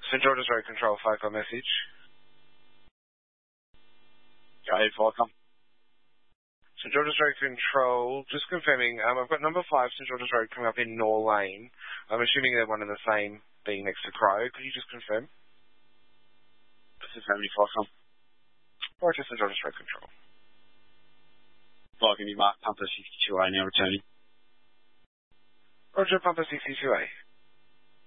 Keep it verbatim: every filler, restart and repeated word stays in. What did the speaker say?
St George's Road Control, Falcon message. Go ahead, Falcon. St George's Road Control, just confirming, um, I've got number five, St George's Road, coming up in Nor Lane. I'm assuming they're one and the same, being next to Crow. Could you just confirm? This is Family Falcon. Roger, St George's Road Control. Falcon, you mark Pumper sixty-two A now returning. Roger, Pumper sixty-two A.